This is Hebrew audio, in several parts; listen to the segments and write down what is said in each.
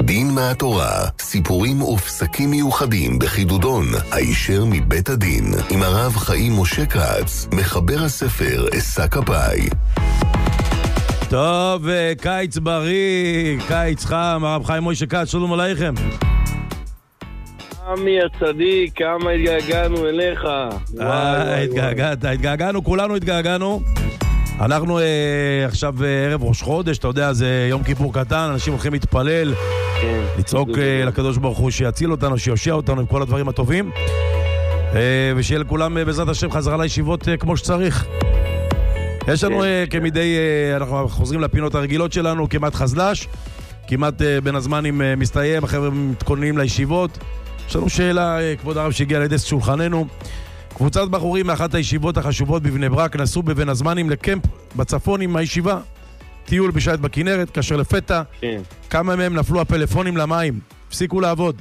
דין מהתורה, סיפורים ופסקים מיוחדים בחידודון, הישר מבית הדין, עם הרב חיים משה כץ, מחבר הספר עשה כפי. טוב, קיץ בריא, קיץ חם, הרב חיים משה כץ, שלום עליכם. עמי הצדיק, כמה התגעגענו אליך. התגעגענו, כולנו התגעגענו. אנחנו עכשיו ערב ראש חודש, אתה יודע, זה יום כיפור קטן, אנשים הולכים להתפלל, לצעוק לקדוש ברוך הוא שיציל אותנו, שיושיע אותנו עם כל הדברים הטובים, ושיהיה לכולם בעזרת השם חזרה לישיבות כמו שצריך. יש לנו כמדי, אנחנו חוזרים לפינות הרגילות שלנו, כמעט חזלש, כמעט בין הזמנים מסתיים, החבר'ה מתכוננים לישיבות. יש לנו שאלה, כבוד הרב, שהגיע לידי שולחננו. קבוצת בחורים מאחת הישיבות החשובות בבני ברק נסעו בבין הזמנים לקמפ בצפון עם הישיבה, טיול בשייט בכנרת, כאשר לפתע כמה מהם נפלו הפלאפונים למים, הפסיקו לעבוד.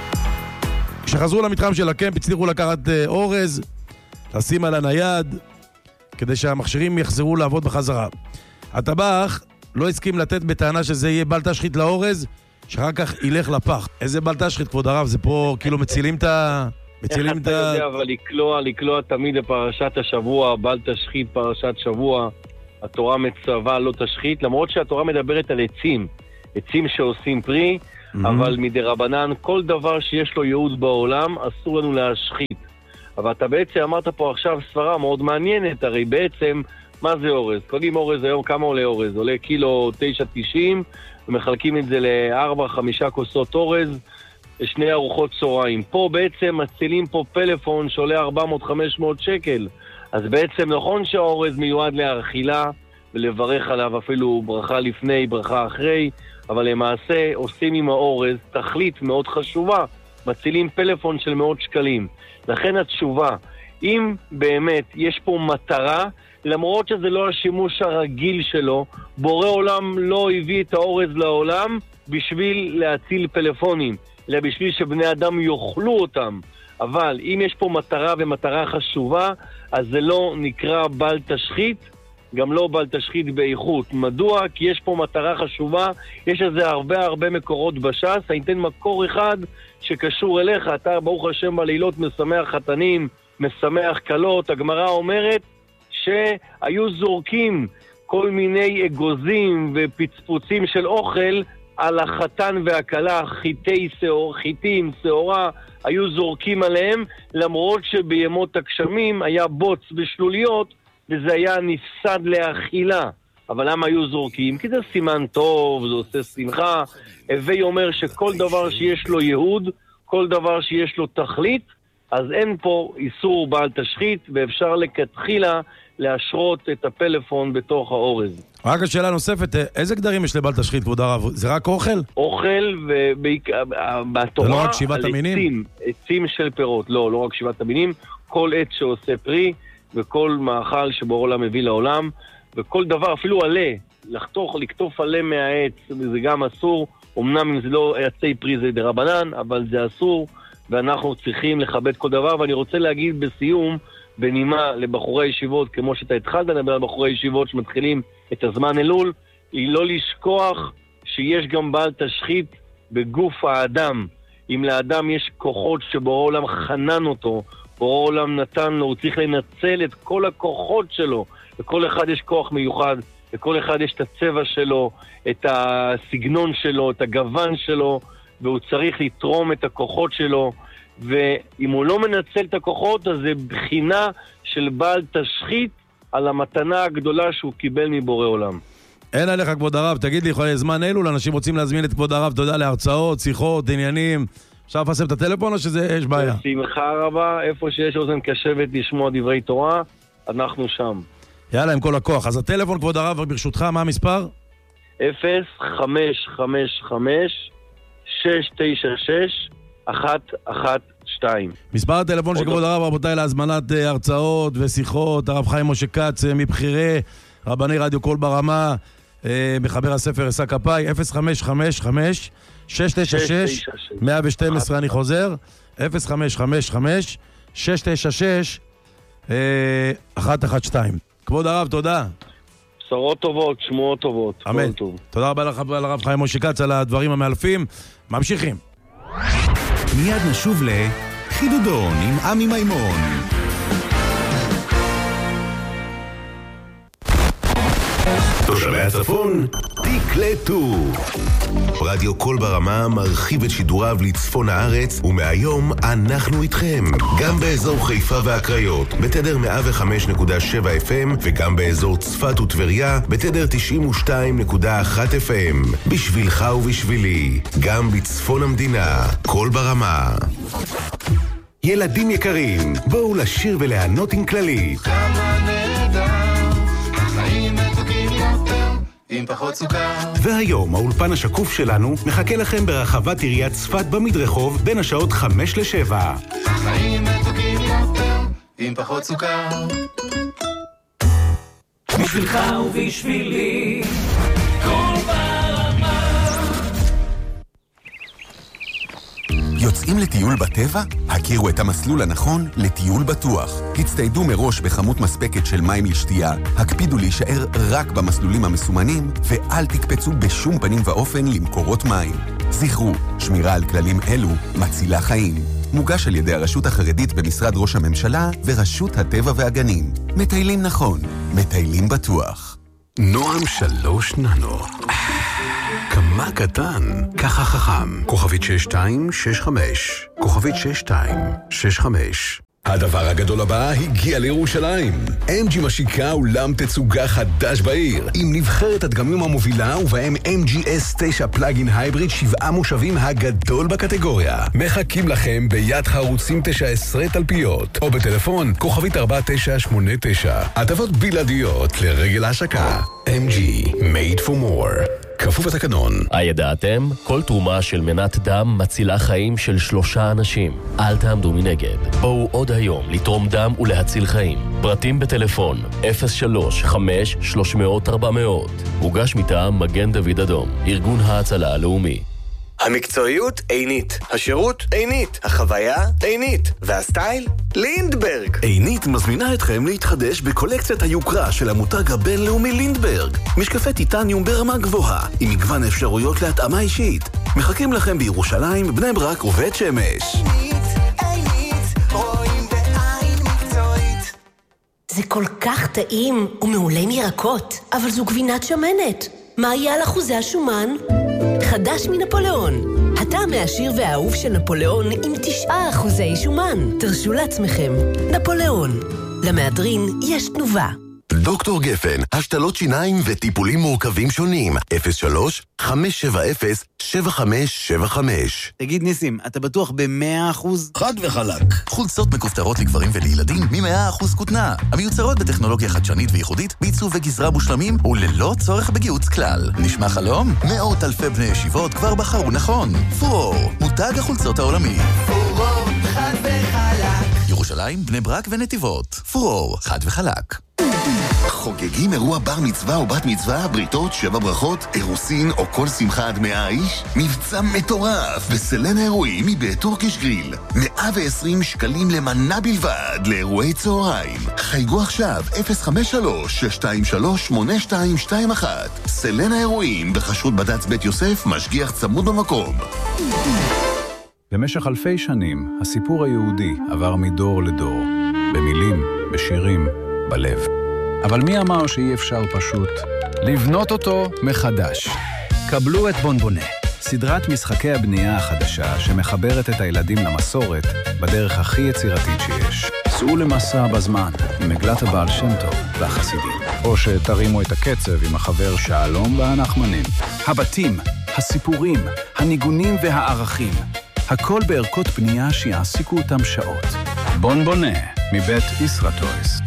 כשחזרו למתחם של הקמפ הצליחו לקחת אורז, לשים על הנייד כדי שהמכשירים יחזרו לעבוד בחזרה. הטבח לא הסכים לתת בטענה שזה יהיה בל תשחית לאורז, שאחר כך ילך לפח. איזה בל תשחית, כבוד הרב? זה פה כאילו מצילים את ה... איך אתה יודע, אבל לקלוע תמיד לפרשת השבוע, בל תשחית פרשת שבוע, התורה מצווה לא תשחית, למרות שהתורה מדברת על עצים שעושים פרי, אבל מדרבנן כל דבר שיש לו ייעוד בעולם אסור לנו להשחית. אבל אתה בעצם אמרת פה עכשיו סברה מאוד מעניינת, הרי בעצם מה זה אורז? קודם אורז היום, כמה עולה אורז? עולה קילו 9.90, ומחלקים את זה ל4-5 כוסות אורז, 2 ארוחות צהריים. פה בעצם מצילים פה פלאפון שעולה 400-500 שקל. אז בעצם נכון שהאורז מיועד לאכילה ולברך עליו אפילו ברכה לפני, ברכה אחרי, אבל למעשה עושים עם האורז תכלית מאוד חשובה, מצילים פלאפון של מאות שקלים. לכן התשובה, אם באמת יש פה מטרה, למרות שזה לא השימוש הרגיל שלו, בורא עולם לא הביא את האורז לעולם בשביל להציל פלאפונים, אלא בשביל שבני אדם יאכלו אותם. אבל אם יש פה מטרה ומטרה חשובה, אז זה לא נקרא בל תשחית, גם לא בל תשחית באיכות. מדוע? כי יש פה מטרה חשובה, יש לזה הרבה מקורות בש"ס. אני אתן מקור אחד שקשור אליך, אתה ברוך השם בלילות משמח חתנים, משמח קלות. הגמרא אומרת שהיו זורקים כל מיני אגוזים ופצפוצים של אוכל על החתן והכלה, חיטים, שעורה, היו זורקים עליהם, למרות שבימות הגשמים היה בוץ ושלוליות, וזה היה נפסד לאכילה. אבל למה היו זורקים? כי זה סימן טוב, זה עושה שמחה. הווי אומר שכל דבר שיש לו ייעוד, כל דבר שיש לו תכלית, אז אין פה איסור בל תשחית, ואפשר לכתחילה להשרות את הפלאפון בתוך האורז. רק השאלה נוספת, איזה גדרים יש לבל תשחית, כבוד הרב? זה רק אוכל? אוכל, ובתורה, זה לא רק 7 המינים? עצים של פירות, לא רק 7 המינים, כל עץ שעושה פרי, וכל מאכל שבורא עולם מביא לעולם, וכל דבר, אפילו עלה, לקטוף עלה מהעץ, זה גם אסור, אמנם אם זה לא עצי פרי זה דרבנן, אבל זה אסור, ואנחנו צריכים לכבד כל דבר. ואני רוצה להגיד בסיום, בנימה לבחורי ישיבות, כמו שאתה התחלת לדבר על בחורי ישיבות שמתחילים את הזמן אלול, היא לא לשכוח שיש גם בל תשחית בגוף האדם. אם לאדם יש כוחות שבורא עולם חנן אותו, בורא עולם נתן לו, הוא צריך לנצל את כל הכוחות שלו. לכל אחד יש כוח מיוחד, לכל אחד יש את הצבע שלו, את הסגנון שלו, את הגוון שלו, והוא צריך לתרום את הכוחות שלו, ואם הוא לא מנצל את הכוחות, אז זה בחינה של בל תשחית על המתנה הגדולה שהוא קיבל מבורא עולם. אין עליך, כבוד הרב. תגיד לי, זמן אלול, אנשים רוצים להזמין את כבוד הרב, תודה, להרצאות, שיחות, עניינים. אפשר לפרסם את הטלפון או שזה יש בעיה? שמחה רבה, איפה שיש אוזן קשבת לשמוע דברי תורה, אנחנו שם. יאללה, עם כל הכוח. אז הטלפון, כבוד הרב, ברשותך, מה המספר? 0-555-696-112. מספר הטלפון של כבוד הרב, רבותיי, להזמנת הרצאות ושיחות, הרב חיים משה כץ, מבחירי רבני רדיו קול ברמה, מחבר הספר עשה כפי, 0-555-696-112, אני חוזר, 0-555-696-112. כבוד הרב, תודה. בשורות טובות, שמועות טובות. אמן. תודה רבה לך, לרב חיים משה כץ, על הדברים המאלפים. ממשיכים. מיד נשוב לחידודון עם עמי מימון. תושבי הצפון, תקלטו. רדיו קול ברמה מרחיב את שידוריו לצפון הארץ, ומהיום אנחנו איתכם. גם באזור חיפה והקריות, בתדר 105.7 FM, וגם באזור צפת וטבריה, בתדר 92.1 FM. בשבילך ובשבילי, גם בצפון המדינה, קול ברמה. ילדים יקרים, בואו לשיר ולהנות עם כללית. כמה נהדר, החיים מתוקים יותר, עם פחות סוכר. והיום האולפן השקוף שלנו מחכה לכם ברחבת עיריית צפת במדרחוב בין השעות 5 ל-7. החיים מתוקים יותר, עם פחות סוכר. בשבילך ובשבילי, קול ברמה. יוצאים לטיול בטבע? הכירו את המסלול הנכון לטיול בטוח. הצטיידו מראש בכמות מספקת של מים לשתייה, הקפידו להישאר רק במסלולים המסומנים, ואל תקפצו בשום פנים ואופן למקורות מים. זכרו, שמירה על כללים אלו מצילה חיים. מוגש על ידי הרשות החרדית במשרד ראש הממשלה ורשות הטבע והגנים. מטיילים נכון, מטיילים בטוח. נועם 3 ננו. כמה קטן, ככה חכם. כוכבית 6265. כוכבית 6265. הדבר הגדול הבא הגיע לירושלים. MG משיקה אולם תצוגה חדש בעיר, עם נבחרת הדגמים המובילה, ובהם MG S9 פלאגין הייבריד 7 מושבים הגדול בקטגוריה. מחכים לכם ביד חרוצים 19 תלפיות, או בטלפון כוכבית 4989. הטבות בלעדיות לרגל ההשקה. MG, made for more. כפוף התקנון. הידעתם? כל תרומה של מנת דם מצילה חיים של 3 אנשים. אל תעמדו מנגד. בואו עוד היום לתרום דם ולהציל חיים. פרטים בטלפון 03-5-300-400. מוגש מטעם מגן דוד אדום, ארגון ההצלה הלאומי. המקצועיות עינית, השירות עינית, החוויה עינית, והסטייל לינדברג. עינית מזמינה אתכם להתחדש בקולקציית היוקרה של המותג הבינלאומי לינדברג. משקפי טיטניום ברמה גבוהה, עם מגוון אפשרויות להתאמה אישית. מחכים לכם בירושלים, בני ברק ובית שמש. עינית, רואים בעין מקצועית. זה כל כך טעים ומעולה מירקות, אבל זו גבינת שמנת. מה יהיה על אחוזי השומן? חדש מנפוליאון. הטעם העשיר והאהוב של נפוליאון עם 9% שומן. תרשו לעצמכם. נפוליאון. למהדרין יש תנובה. דוקטור גפן, השתלות שיניים וטיפולים מורכבים שונים. 03-570-7575. תגיד ניסים, אתה בטוח ב100%? חד וחלק. חולצות מכופתרות לגברים ולילדים מ100% כותנה. המיוצרות בטכנולוגיה חדשנית וייחודית, בעיצוב וגזרה מושלמים וללא צורך בגיוץ כלל. נשמע חלום? מאות אלפי בני ישיבות כבר בחרו נכון. פורור, מותג החולצות העולמי. פורור, חד וחלק. ירושלים, בני ברק ונתיבות. פורור, חד וחלק. חוגגים אירוע בר מצווה או בת מצווה, בריתות, 7 ברכות, אירוסין או כל שמחה עד 100 איש? מבצע מטורף בסלן האירועים מבית טורקיש גריל. 120 שקלים למנה בלבד לאירועי צהריים. חייגו עכשיו 053-623-8221. סלן האירועים בחשרות בד"ץ בית יוסף, משגיח צמוד במקום. במשך אלפי שנים הסיפור היהודי עבר מדור לדור, במילים, בשירים, בלב. אבל מי אמר שאי אפשר פשוט לבנות אותו מחדש? קבלו את בונבונה, סדרת משחקי הבנייה החדשה שמחברת את הילדים למסורת בדרך הכי יצירתית שיש. צאו למסע בזמן עם מגלת הבעל שם טוב והחסידים, או שתרימו את הקצב עם החבר שלום והנחמנים. הבתים, הסיפורים, הניגונים והערכים, הכל בערכות בנייה שיעסיקו אותם שעות. בונבונה מבית ישרטויס.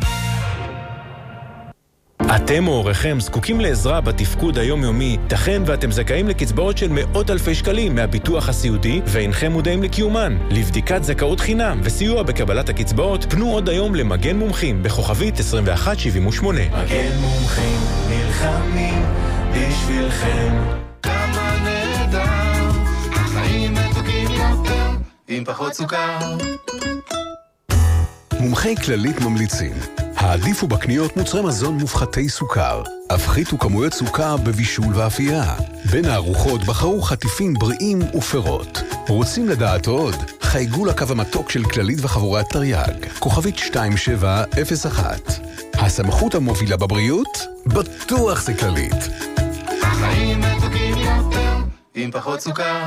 אתם או הוריכם זקוקים לעזרה בתפקוד היומיומי, תכן ואתם זכאים לקצבאות של מאות אלפי שקלים מהביטוח הסיעודי ואינכם מודעים לקיומן. לבדיקת זכאות חינם וסיוע בקבלת הקצבאות, פנו עוד היום למגן מומחים בכוכבית 2178. מגן מומחים נלחמים בשבילכם. כמה נהדר, החיים מתוקים יותר, עם פחות סוכר. מומחי כללית ממליצים העדיפו בקניות מוצרי מזון מופחתי סוכר. הפחיתו כמויות סוכר בבישול ואפייה. בין הארוחות בחרו חטיפים בריאים ופירות. רוצים לדעת עוד? חייגו לקו המתוק של כללית וחבורת תרי"ג. כוכבית 2701. הסמכות המובילה בבריאות? בטוח זה כללית. החיים מתוקים יותר, עם פחות סוכר.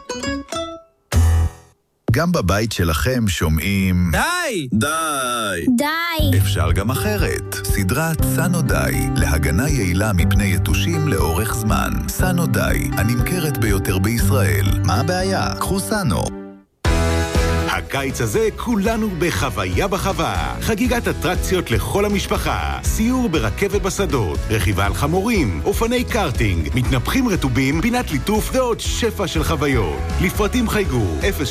גם בבית שלכם שומעים... די! די! די! אפשר גם אחרת. סדרת סנו די, להגנה יעילה מפני יתושים לאורך זמן. סנו די, הנמכרת ביותר בישראל. מה הבעיה? קחו סנו. הקיץ הזה כולנו בחוויה בחווה. חגיגת אטרקציות לכל המשפחה. סיור ברכבת בשדות, רכיבה על חמורים, אופני קארטינג, מתנפחים רטובים, פינת ליטוף ועוד שפע של חוויות. לפרטים חייגו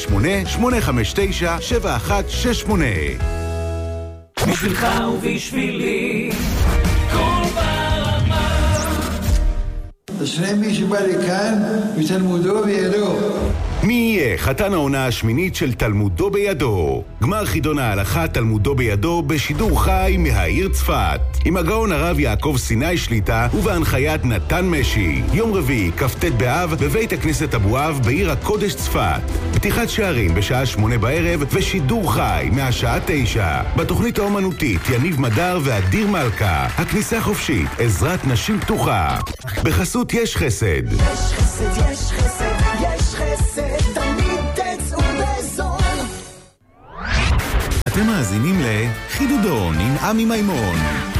08-859-7168. בשבילך ובשבילי כל ברמה. אשרי מי שבא לכאן ותלמודו בידו. מי יהיה חתן העונה השמינית של תלמודו בידו? גמר חידון ההלכה תלמודו בידו בשידור חי מהעיר צפת, עם הגאון הרב יעקב סיני שליטה ובהנחיית נתן משי. יום רביעי, כ"ט באב, בבית הכנסת אבואב בעיר הקודש צפת. פתיחת שערים בשעה 8 בערב ושידור חי מהשעה 9. בתוכנית האומנותית יניב מדר ואדיר מלכה. הכניסה חופשית, עזרת נשים פתוחה. בחסות יש חסד. יש חסד, יש חסד, יש חסד, תמיד תצאו בזול. אתם מאזינים לחידודון עם עמי מימון.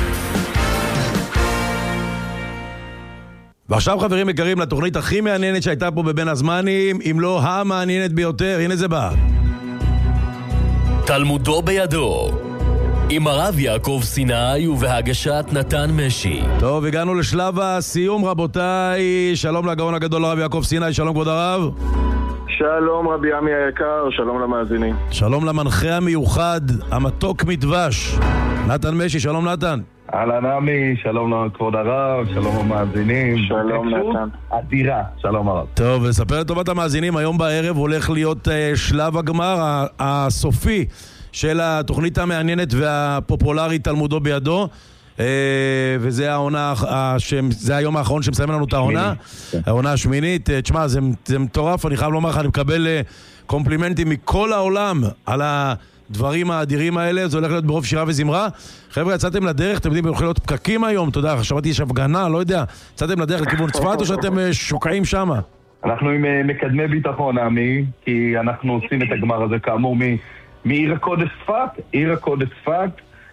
ועכשיו חברים יקרים לתוכנית הכי מעניינת שהייתה פה בבין הזמנים, אם לא המעניינת ביותר. הנה זה בא. תלמודו בידו, עם הרב יעקב סיני ובהגשת נתן משי. טוב, הגענו לשלב הסיום רבותיי. שלום לגאון הגדול הרב יעקב סיני. שלום כבוד הרב. שלום רבי עמי היקר, שלום למאזינים. שלום למנחה המיוחד, המתוק מדבש, נתן משי. שלום נתן. אהלן עמי, שלום לכבוד הרב, שלום המאזינים. שלום נתן. אדירה, שלום הרב. טוב, נספר לטובת המאזינים, היום בערב הולך להיות שלב הגמר הסופי של התוכנית המעניינת והפופולרית תלמודו בידו, וזה העונה, זה היום האחרון שמסיים לנו את העונה, העונה השמינית. תשמע, זה מטורף, אני חייב לומר לך, אני מקבל קומפלימנטים מכל העולם על הדברים האדירים האלה. זה הולך להיות ברוב שירה וזמרה. חבר'ה, יצאתם לדרך, אתם יודעים, הולכים להיות פקקים היום, תודה, שמעתי יש הפגנה, לא יודע, יצאתם לדרך לכיוון צפת או שאתם שוקעים שם? אנחנו עם מקדמי ביטחון, עמי, כי אנחנו עושים את הגמר הזה כאמור מעיר הקודש צפת, עיר הקודש צפת,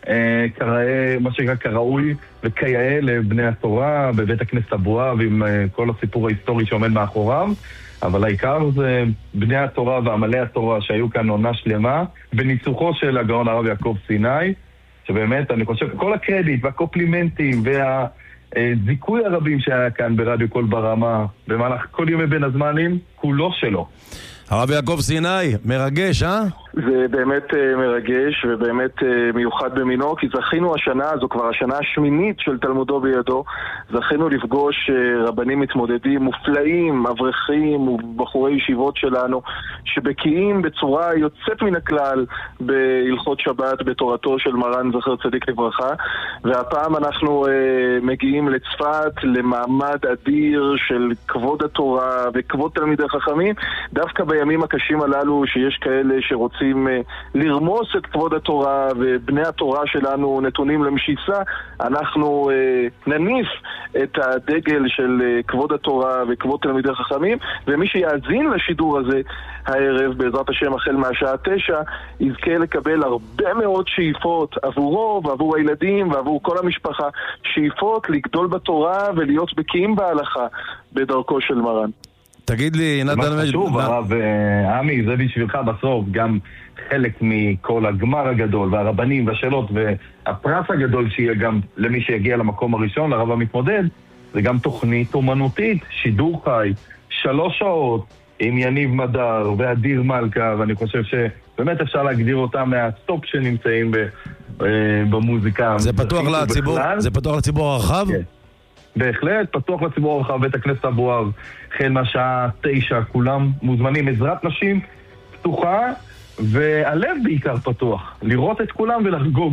מה שנקרא כראוי וכיאה לבני התורה בבית הכנסת אבואב עם כל הסיפור ההיסטורי שעומד מאחוריו. אבל העיקר זה בני התורה ועמלי התורה שהיו כאן עונה שלמה בניצוחו של הגאון הרב יעקב סיני, שבאמת אני חושב כל הקרדיט והקופלימנטים והזיכוי הרבים שהיה כאן ברדיו קול ברמה במהלך כל ימי בין הזמנים כולו שלו. הרב יעקב סיני, מרגש, זה באמת מרגש ובאמת מיוחד במינו, כי זכינו השנה, זו כבר השנה השמינית של תלמודו בידו, זכינו לפגוש רבנים מתמודדים מופלאים, אברכים ובחורי ישיבות שלנו, שבקיאים בצורה יוצאת מן הכלל בהלכות שבת בתורתו של מרן זכר צדיק לברכה. והפעם אנחנו מגיעים לצפת למעמד אדיר של כבוד התורה וכבוד תלמידי חכמים, דווקא בימים הקשים הללו שיש כאלה שרוצים לרמוס את כבוד התורה ובני התורה שלנו נתונים למשיסה. אנחנו נניף את הדגל של כבוד התורה וכבוד תלמידי חכמים, ומי שיאזין לשידור הזה הערב בעזרת השם החל מהשעה 9 יזכה לקבל הרבה מאוד שאיפות עבורו ועבור הילדים ועבור כל המשפחה, שאיפות לגדול בתורה ולהיות בקיאים בהלכה בדרכו של מרן. תגיד לי, נתן, מה חשוב, הרב עמי, זה בשבילך בסוף גם חלק מכל הגמר הגדול והרבנים והשאלות והפרס הגדול שיהיה גם למי שיגיע למקום הראשון, לרב המתמודד, זה גם תוכנית אומנותית, שידור חי, 3 שעות עם יניב מדר ואדיר מלכה, ואני חושב שבאמת אפשר להגדיר אותם מהטופ שנמצאים במוזיקה. זה פתוח לציבור, זה פתוח לציבור הרחב? כן. בהחלט, פתוח לציבור הרחב, בית הכנסת אבואב, החל מהשעה 9, כולם מוזמנים, עזרת נשים פתוחה, והלב בעיקר פתוח, לראות את כולם ולחגוג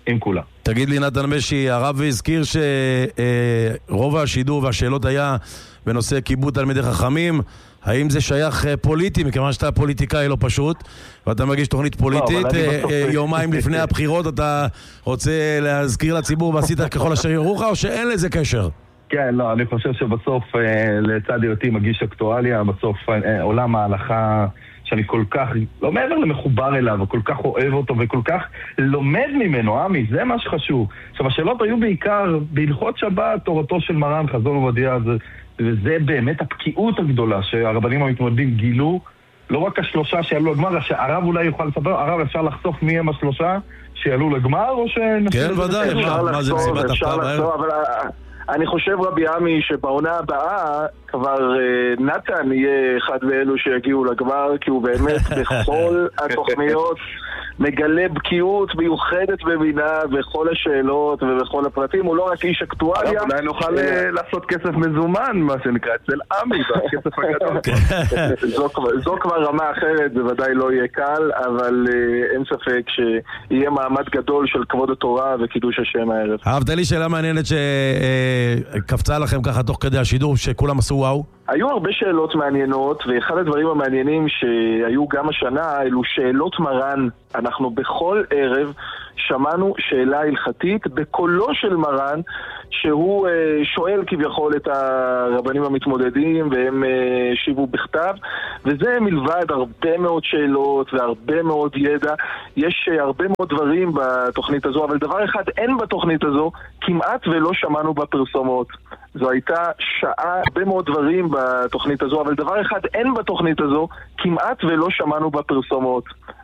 עם כולם. תגיד לי נתן משי, הרב הזכיר שרוב השידור והשאלות היה בנושא כיבוד תלמידי חכמים. האם זה שייך פוליטי, מכיוון שאתה פוליטיקאי לא פשוט, ואתה מגיש תוכנית פוליטית, יומיים לפני הבחירות אתה רוצה להזכיר לציבור ועשית ככל אשר יורוך, או שאין לזה קשר? כן, לא, אני חושב שבסוף לצד היותי מגיש אקטואליה, בסוף עולם ההלכה שאני כל כך, לא מעבר למחובר אליו, וכל כך אוהב אותו וכל כך לומד ממנו, עמי, זה מה שחשוב. עכשיו, השאלות היו בעיקר בהלכות שבת, תורתו של מרן, חזון עובדיה, וזה באמת הפקיעות הגדולה שהרבנים המתמודדים גילו, לא רק השלושה שעלו לגמר, שהרב אולי יוכל לספר, הרב אפשר לחשוף מי הם השלושה שעלו לגמר, או כן, ודאי, מה זה מסיבת הפתעה בערב? אבל אני חושב רבי עמי שבעונה הבאה כבר נתן יהיה אחד מאלו שיגיעו לגמר, כי הוא באמת בכל התוכניות מגלה בקיאות מיוחדת במינה בכל השאלות ובכל הפרטים. הוא לא רק איש אקטואליה. אולי נוכל לעשות כסף מזומן, מה שנקרא, אצל עמי, בכסף הגדול. זו כבר רמה אחרת, זה ודאי לא יהיה קל, אבל אין ספק שיהיה מעמד גדול של כבוד התורה וקידוש השם הערב. הרב, תן לי שאלה מעניינת שקפצה לכם ככה תוך כדי השידור, שכולם עשו וואו. היו הרבה שאלות מעניינות, ואחד הדברים המעניינים שהיו גם השנה, אלו שאלות מרן. אנחנו בכל ערב שמענו שאלה הלכתית בקולו של מרן, שהוא שואל כביכול את הרבנים המתמודדים, והם שיבו בכתב, וזה מלבד הרבה מאוד שאלות והרבה מאוד ידע. יש הרבה מאוד דברים בתוכנית הזו, אבל דבר אחד אין בתוכנית הזו, כמעט ולא שמענו בפרסומות. זו הייתה שעה, הרבה מאוד דברים בתוכנית הזו, אבל דבר אחד אין בתוכנית הזו, כמעט ולא שמענו בפרסומות.